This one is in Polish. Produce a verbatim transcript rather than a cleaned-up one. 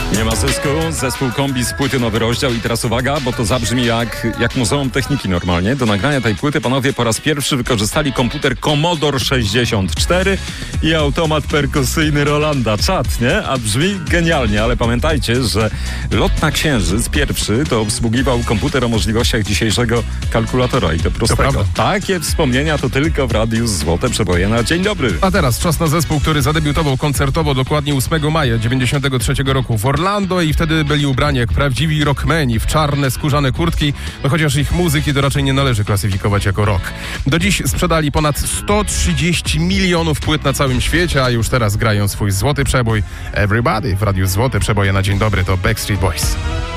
Nie ma zysku, zespół Kombi z płyty Nowy Rozdział i teraz uwaga, bo to zabrzmi jak, jak Muzeum Techniki normalnie. Do nagrania tej płyty panowie po raz pierwszy wykorzystali komputer Commodore sześćdziesiąt cztery i automat perkusyjny Rolanda. Czad, nie? A brzmi genialnie, ale pamiętajcie, że lot na Księżyc pierwszy to obsługiwał komputer o możliwościach dzisiejszego kalkulatora i to prostego. To Takie wspomnienia to tylko w Radiu Złote Przeboje na Dzień Dobry. A teraz czas na zespół, który zadebiutował koncertowo dokładnie ósmego maja dziewięćdziesiątego trzeciego roku w Orlando i wtedy byli ubrani jak prawdziwi rockmeni w czarne, skórzane kurtki, no chociaż ich muzyki to raczej nie należy klasyfikować jako rock. Do dziś sprzedali ponad sto trzydzieści milionów płyt na całym świecie, a już teraz grają swój złoty przebój Everybody w Radiu Złote Przeboje na Dzień Dobry. To Backstreet Boys.